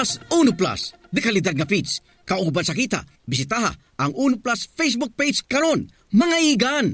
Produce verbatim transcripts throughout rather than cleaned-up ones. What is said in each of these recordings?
Plus Uno Plus, dekalidad nga feeds. Kauban sa kita, bisitaha ang Uno Plus Facebook page karon, mga igan.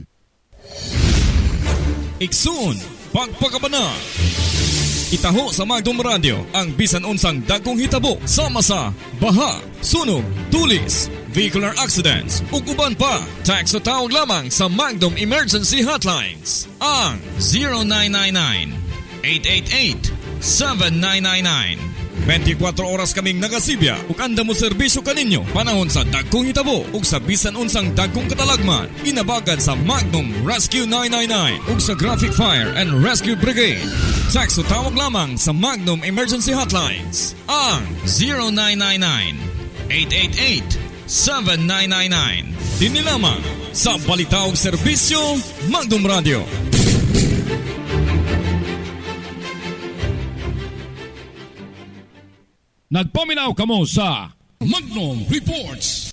Iksun, pagpakabana. Itaho sa Magdom Radio ang bisan unsang dagkong hitabo sama sa baha, sunog, tulis, vehicular accidents ug uban pa. Text o tawag lamang sa Magdom Emergency Hotlines ang zero nine nine nine, eight eight eight, seven nine nine nine. twenty-four oras kaming nagasibya ug anda mo serbisyo kaninyo panahon sa dagkong hitabo ug sa bisan unsang dagkong katalagman. Inabagan sa Magnum Rescue nine nine nine ug sa Graphic Fire and Rescue Brigade. Text o tawag lamang sa Magnum Emergency Hotlines ang zero nine nine nine, eight eight eight, seven nine nine nine. Dini lamang sa balita ug serbisyo Magnum Radio. Nagpaminaw kamo sa Magnum Reports.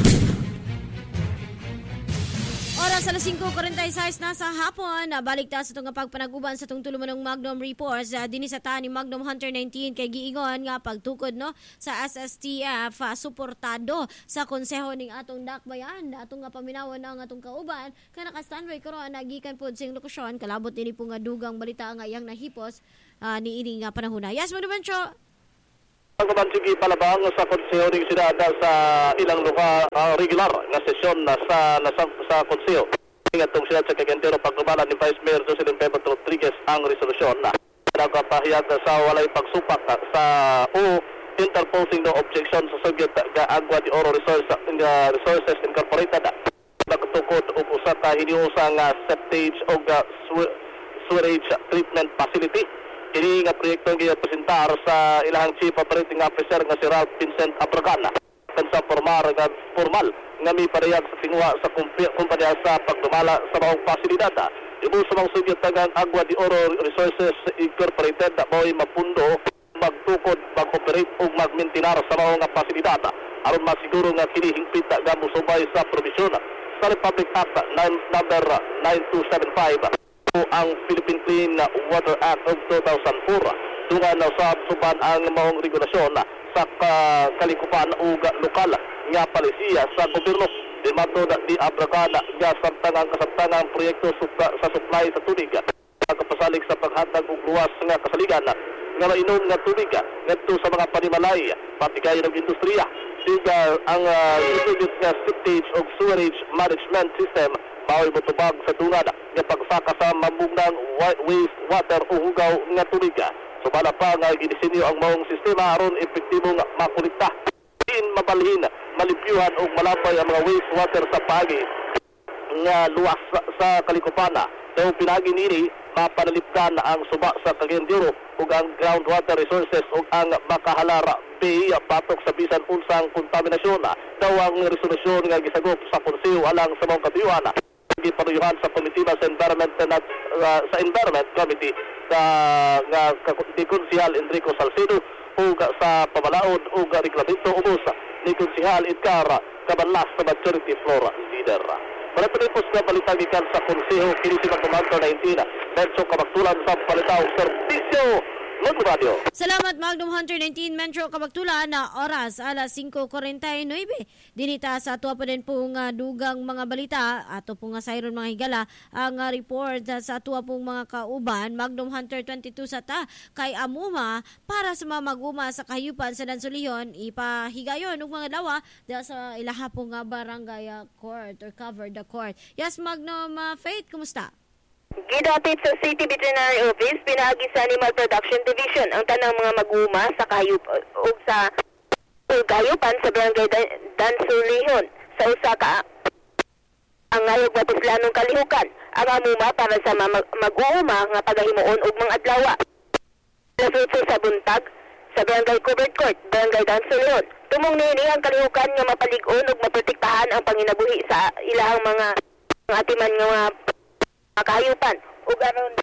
Oras alas five forty-six na sa hapon. Balik ta sa itong pagpanaguban sa itong tulumanong Magnum Reports. Uh, Dini sa ta ni Magnum Hunter nineteen kay giingon nga pagtukod no sa S S T F uh, suportado sa konseho ning atong dakbayan. Atong nga paminawon ang atong kauban kay naka-standby karon nagikan pod sing lokasyon kalabot ini po nga dugang balita nga iyang nahipos uh, ni ini nga panahon. Yes, Magnum Bencho. Ang kabansigi palabang sa konseho ning sinada sa ilang luka uh, regular nga sesyon na sa nasa, sa konseho. Ingatong siya sa kagentero paglubalan ni Vice Mayor Jocelyn Pepot Rodriguez ang resolusyon na nagpapahiyag sa walay pagsupak sa o interposing no objection sa Soviet ga Agua de Oro Resources, uh, Resources Incorporated. Nagtukod og usa ka hiniusang uh, septage o uh, sewage treatment facility. Ini nga proyekto nga presentar sa ilahang Chief Operating Officer nga si Ralph Vincent Abragana. Kan sa formar nga formal nga may parehag sa tingwa sa kumpanya sa pagdumala sa maong pasilidad. Ibu sa mga sugyot tagang Agua de Oro Resources Incorporated na mo'y mapundo, magtukod, mag-operate o mag-maintinar sa maong pasilidad. Aron masiguro nga kinihingpit nga musubay sa provisyon sa Republic Act number nine two seven five. Ang Philippine Clean Water Act of two thousand four dungan na sa suban ang maong regulasyon sa kalikupan o lokal nga palisiya sa gobyerno di mato di Abragana nga samtangang kasamtangang proyekto sa supply sa tubig nagkapasalig sa paghatag og luwas nga kasaligan nga mainom nga tubig ngadto sa mga panimalay pati kayo ng industriya diga ang uh, institute nga septage o sewerage management system Bawi mo tubag sa tungad nga pagsaka sa mamungnang waste water o hugaw nga tubig. Sumala pa nga ginisinyo ang maong sistema aron epektibo nga makulikta. Din mabalhin, malipyuhan o malapay ang mga waste water sa pagi nga luwas sa, sa kalikupana. Daw pinagi nini, mapanalipkan ang suba sa Cagayan ug ang groundwater resources ug ang makahalara bay patok sa bisan unsang kontaminasyon. Daw ang resolusyon nga gisagop sa konseho alang sa mga katiyuhan. Gipanuyuhan sa komitiba sa Environment na, uh, sa Environment Committee sa nga ni Konsehal Enrico Salcedo ug sa pamalaod ug reglamento ubos ni Konsehal Edgar Cabanlas sa Majority Floor Leader. Para pinipos na balitagikan sa konseho kini si Magdom nineteen Metro Kabaktulan sa palitaw serbisyo Magnum Radio. Salamat Magnum Hunter nineteen Metro Kabaktulan na oras alas five forty-nine. Dinita sa ato pa din pong uh, dugang mga balita ato pong nga sayron mga higala ang uh, report uh, sa ato pong mga kauban Magnum Hunter twenty-two sa ta kay amuma para sa mga maguma sa kahayupan sa Dansulihon ipahigayon og mga lawa dahil sa ilaha pong uh, barangay uh, court or cover the court. Yes Magnum uh, Faith, kumusta? Gidapit sa City Veterinary Office, pinagi sa Animal Production Division ang tanang mga mag-uma sa kahayup o sa kahayupan sa Barangay Dansulihon sa usa ka ang ngayog batislanong kalihukan. Ang amuma para sa mag-uuma nga pagahimuon og mga adlaw. Lasutso sa buntag sa Barangay Covered Court, Barangay Dansulihon. Tumong niini ang kalihukan nga mapalig-on ug maprotektahan ang panginabuhi sa ilahang mga mga atiman nga mga makahayupan ug aron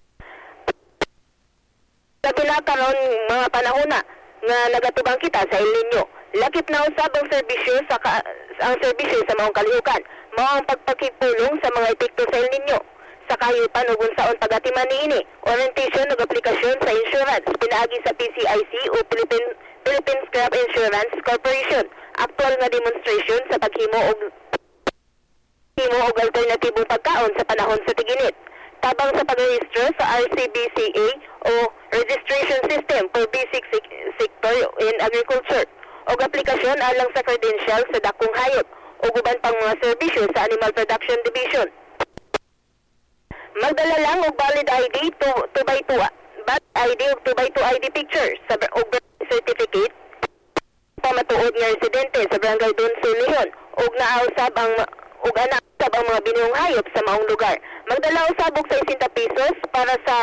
kabila karon mga panahona nga nagatubang kita sa El Nino. Lakip na usab ang serbisyo sa ka, ang serbisyo sa maong kalihukan. Mao ang pagpakipulong sa mga epekto sa El Nino sa kahayupan ug unsaon pagatiman niini. Orientation ug aplikasyon sa insurance pinaagi sa P C I C o Philippine Philippines Crop Insurance Corporation. Aktual nga demonstration sa paghimo og himo og alternatibong pagkaon sa panahon sa tiginit. Tabang sa pagrehistro sa R C B C A o Registration System for Basic Sector in Agriculture o aplikasyon alang sa credential sa dakong hayop o guban pang mga serbisyo sa Animal Production Division. Magdala lang og valid I D two by two valid I D og two by two I D picture sa o birth certificate pamatuod nga residente sa Barangay Donsulihon ug naausab ang ug ana usab ang mga binuhong hayop sa maong lugar. Magdala usab og sixty pesos para sa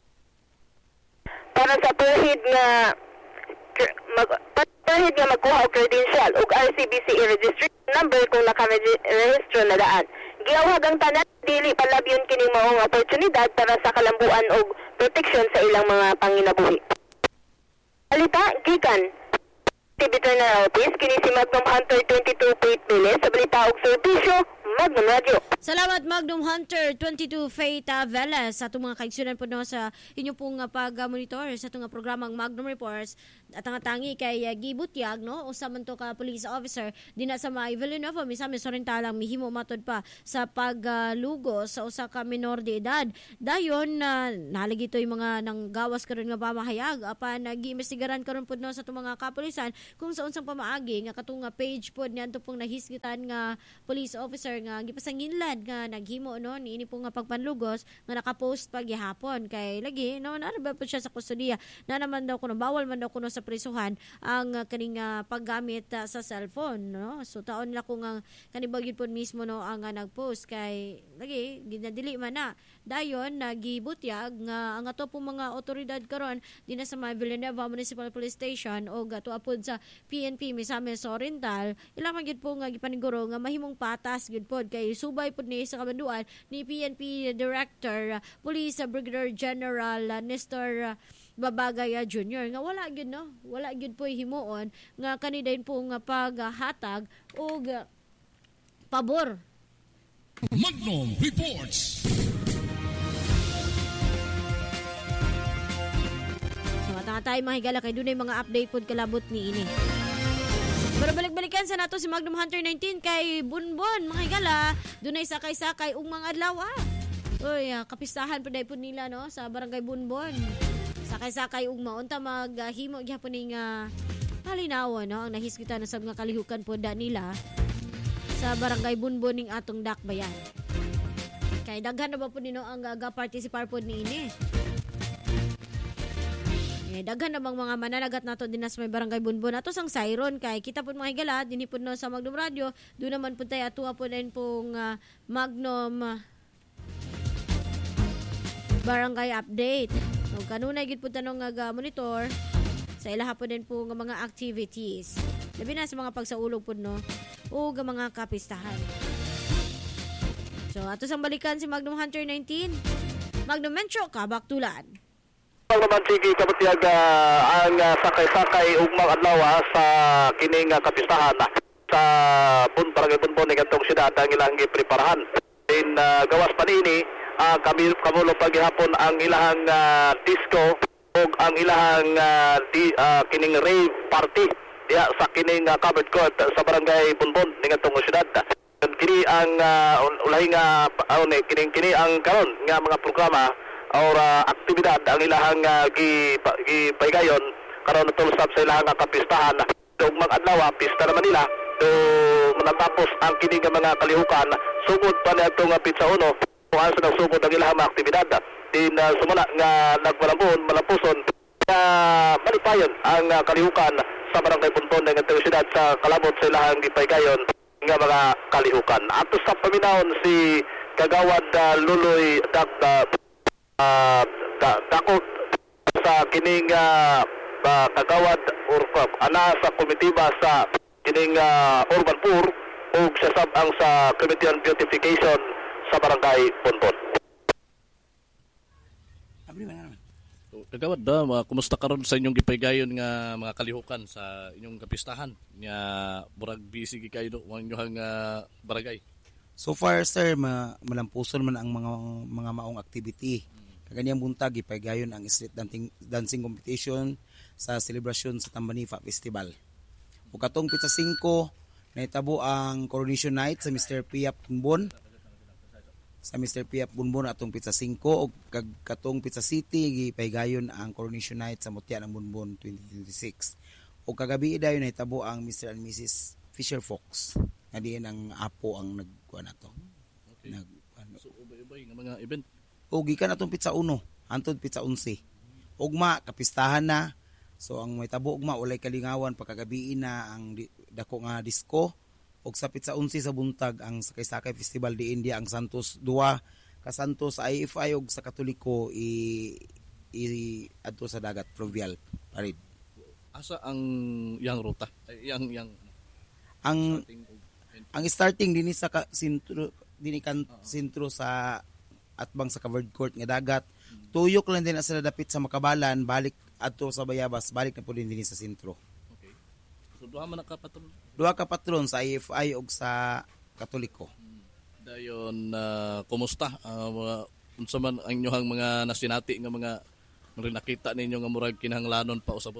para sa perhid nga mag perhid nga magkuha og credential ug R C B C A registration number kung naka-rehistro na daan. Giawhag ang tanan dili palabyon kining maong oportunidad para sa kalambuan og proteksyon sa ilang mga panginabuhi. Alita gikan Veterinary Office, kini si Magnum Hunter twenty-two Faith Vélez sa balita og serbisyo, Magnum Radio. Salamat Magnum Hunter twenty-two Faith Vélez sa itong mga kaigsunan po no, sa inyo pong uh, pag-monitor sa itong uh, programang Magnum Reports at ang tangi kay uh, Gibutyag, no? Usa man to ka police officer din sa May Villanueva, misami sorintalang mihimo matod pa sa paglugo uh, sa usa ka minor de edad. Dayon uh, nalagi to yung mga nanggawas karon nga pamahayag apan nag-iimbestigaran karon pud no sa itong mga kapulisan kung sa unsang pamaagi nga katong nga page pod niadto pong nahisgitan nga police officer nga gipasanginlan nga naghimo no niini po nga pagpanlugos nga nakapost pa gihapon kay lagi no na ba po siya sa kustodiya na naman daw kuno bawal man daw kuno sa prisuhan ang uh, kaning uh, paggamit uh, sa cellphone no so taon nila kung ang kanibagid pod mismo no ang uh, nagpost kay lagi ginadili man na dayon nagibutyag nga ang ato po mga otoridad karon dinha sa May Villanueva Municipal Police Station o gato apod sa P N P misame sa Oriental ilang gid po nga gipaniguro nga mahimong patas gid pod kay subay pod ni sa kabanduan ni P N P Director uh, Police uh, Brigadier General uh, Nestor uh, Babagay uh, Junior nga wala gid no wala gid po himuon nga kanidayon po nga paghatag og uh, pabor. Magnum Reports. Tayo mahigala kay dunay mga update pod kalabot ni ini. Pero balik-balikan sa nato si Magnum Hunter nineteen kay Bunbon mga higala dunay sakay-sakay ug mga adlaw. Uy, uh, kapistahan pod pod nila no sa Barangay Bunbon. Sakay-sakay ug maunta maghimo gyapon ning uh, palinawon no ang nahisgitan sa mga kalihukan pod nila sa Barangay Bunbon ning atong Dakbayan. Kay daghan na ba pod nino ang ga-participar pod ni ini. Eh, daghan na bang mga mananagat nato din sa may Barangay Bunbon ato sang Siron kay kita pud mga higala dinhi pud no sa Magnum Radio do naman pud tay atuwa pud din pong uh, Magnum uh, Barangay Update. So kanunay gid pud tanong nga monitor sa ilaha pud din po nga mga activities. Labi na sa mga pagsaulog pud no o nga mga kapistahan. So ato sang balikan si Magnum Hunter nineteen. Magnum Metro Kabaktulan. Ang naman sige kabutyag uh, ang uh, sakay-sakay ug mga adlaw sa kining uh, kapistahan uh, sa pun Barangay Bunbon ning atong syudad ang ilang gipreparahan. In uh, gawas pa niini uh, kami kamulo paghihapon ang ilahang uh, disco ug ang ilahang uh, di, uh, kining rave party diya sa kining uh, covered court sa Barangay Bunbon ning atong syudad. Kini ang uh, ulahi nga uh, kining kini ang karon nga mga programa or uh, aktibidad ang ilahang uh, gipaygayon karon natulsab sa ilahang kapistahan ug mga adlaw pista naman nila to manatapos ang kini nga mga kalihukan sugod pa niadto nga pitsa uno kung asa nang sugod ang ilahang mga aktibidad din uh, sumala nga nagmalambon malapuson nga uh, malipayon ang uh, kalihukan sa Barangay Bunbon ng Intersiyudad sa kalabot sa ilahang gipaygayon nga mga kalihukan. Ato sa paminawon si Kagawad uh, Luloy Dagda Uh, da, dakot sa kining uh, uh, kagawad or uh, ana sa komitiba sa kining uh, Urban Poor o sa sabang sa Committee on Beautification sa Barangay Bunbon. Kagawad da, uh, kumusta karon sa inyong gipaygayon nga mga kalihukan sa inyong kapistahan nga burag busy gi kayo wa inyong uh, barangay? So far sir, ma- malampuson man ang mga mga maong activity. Kaganyang buntag ipaygayon ang street dancing dancing competition sa selebrasyon sa Tambanifa Festival. O katong pitsa singko nahitabo ang Coronation Night sa Mister Piap Bunbon. Sa Mister Piap Bunbon atong pitsa singko o kag katong Pitsa City gipahigayon ang Coronation Night sa Mutya ng Bunbon twenty twenty-six. O kagabi dayon nahitabo ang Mister and Missus Fisher Fox. Nga diin ang apo ang nagkuha na to. Okay. Nag, ano. So, ubay-ubay nga mga event. O gikan atong pitsa uno, hantod pitsa onse. Ugma, kapistahan na. So ang may tabo ugma, walay kalingawan, pagkagabi na ang di, dako nga disco. Og sa pitsa onse sa buntag, ang Sakay-Sakay Festival di India, ang Santos dua ka Santos sa I F I og sa Katoliko i, i adto sa dagat, fluvial parade. Asa ang yang ruta? Ay, yang yang Ang starting of- ang starting dinhi sa ka, sentro dinhi kan sentro sa atbang sa covered court nga dagat. Tuyok lang din na sila dapit sa Makabalan, balik adto sa Bayabas, balik na po din dinhi sa sentro. Okay. So duha man nakapatron. Duha ka patron sa I F I ug sa Katoliko. Dayon uh, kumusta uh, mga unsa man ang inyong mga nasinati nga mga mga nakita ninyo nga murag kinahanglanon pa usabon?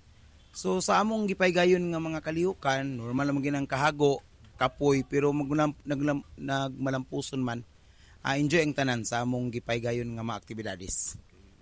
So sa among gipaygayon nga mga kalihukan, normal lang ginang kahago, kapoy, pero maglam, naglam, nagmalampuson man. Uh, enjoy ang tanan sa among gipaygayon nga mga aktibidades.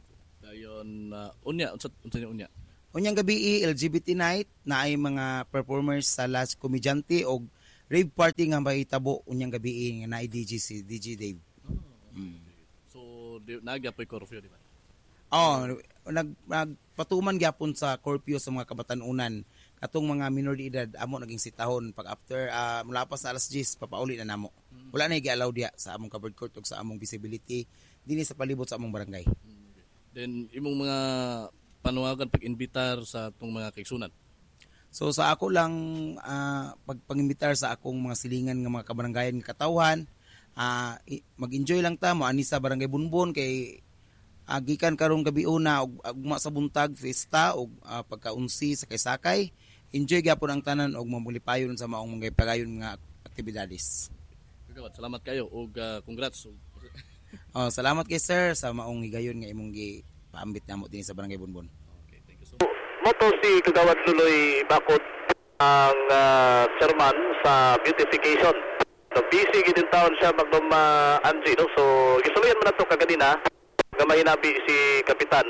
Dayon uh, unya unsa unsa niya unya? Unyang gabi L G B T night na ay mga performers sa last komedyante og rave party nga mahitabo unyang gabi nga na D J si D J Dave. Mm. So di, nagyapoy curfew di ba? Oh, nag nagpatuman gyapon sa curfew sa mga kabatanunan. Katong mga minor de edad amo naging sitahon pag after uh, mulapas na alas diyes papauli na namo. Wala na gi-allow diya sa among covered court ug sa among visibility dinhi sa palibot sa among barangay. Then imong mga panuwagan pag-inbitar sa atong mga kaigsunan. So sa ako lang uh, pagpangimbitar sa akong mga silingan nga mga kabarangayan nga katawhan, uh, mag-enjoy lang ta mo ani sa Barangay Bunbon kay uh, gikan karong gabi una og ugma sa buntag fiesta og uh, pagkaunsi sa Sakay-Sakay. Enjoy gyapon ang tanan og mamulipayon sa maong mga pagayon nga aktibidades. Kagawad, salamat kayo og uh, congrats. Oh, salamat kay sir sa maong higayon nga imong gi paambit namo dinhi sa Barangay Bunbon. Okay, thank you so much. Moto si Kagawad Luloy Bakod ang uh, chairman sa beautification. So busy gid taon siya magdom uh, Angie no. So gisuluyan man nato kaganina nga mahinabi si Kapitan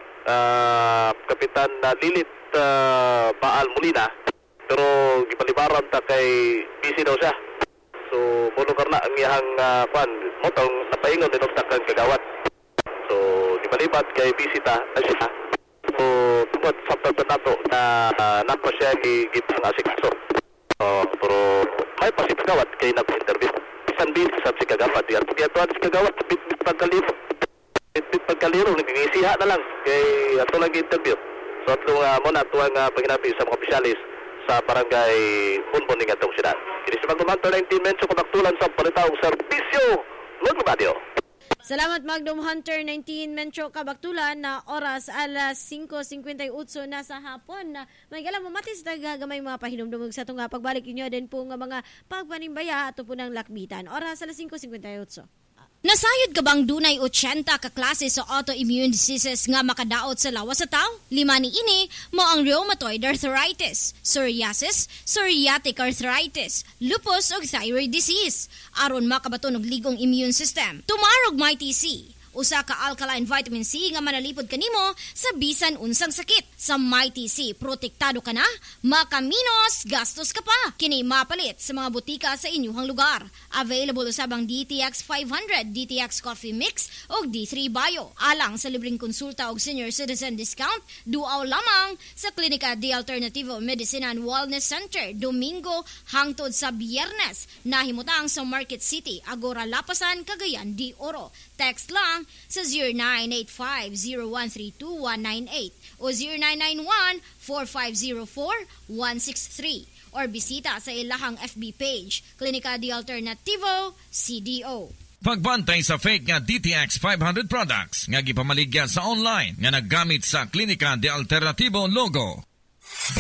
uh, Kapitan uh, Lilit uh, Baal Molina pero gipalibaran ta kay busy daw siya. So mono karna ang iyang uh, kwan motong napaingon din og takang Kagawad. So gipalibat kay bisita na siya. So tungkol sa pagkanato na uh, napo siya gipang asikaso. Uh, pero may pa si Kagawad kay nag-interview. Isang bin sa si Kagawad. Yan pagkatuan si Kagawad bit-bit pagkaliro. Bit-bit pagkaliro. Nagigisiha na lang kay ato lang interview. So ato nga muna ato ang uh, paginabi sa mga opisyalis sa barangay Bunbon ng atong siyudad. Kini sa Magdumang nineteen Menso Kabaktulan sa Panitawag Serbisyo Lugno Radio. Salamat Magnum Hunter nineteen Mencho Kabaktulan na oras alas cinco fifty-eight na sa hapon na may galang mamatis na gagamay mga pahinumdumog sa tunga pagbalik inyo din po nga mga pagpanimbaya ato po ng lakbitan. Oras alas cinco fifty-eight. Nasayod ka bang dunay eighty ka klase sa autoimmune diseases nga makadaot sa lawas sa tao? Lima ni ini mo ang rheumatoid arthritis, psoriasis, psoriatic arthritis, lupus ug thyroid disease. Aron makabaton og ligong immune system. Tumarog Mighty C. Usa ka alkaline vitamin C nga manalipod kanimo sa bisan unsang sakit. Sa Mighty C, protektado ka na, makaminos, gastos ka pa. Kini mapalit sa mga butika sa inyong lugar. Available usabang D T X five hundred, D T X Coffee Mix ug D three Bio. Alang sa libreng konsulta og senior citizen discount, duaw lamang sa Klinika de Alternativo Medicine and Wellness Center, Domingo hangtod sa Biyernes. Nahimutang sa Market City, Agora Lapasan, Cagayan de Oro. Text lang sa zero nine eight five zero one three two one nine eight o zero nine nine one four five zero four one six three or bisita sa ilahang F B page, Klinika de Alternativo, C D O. Pagbantay sa fake nga D T X five hundred products nga gipamaligya sa online nga naggamit sa Klinika de Alternativo logo.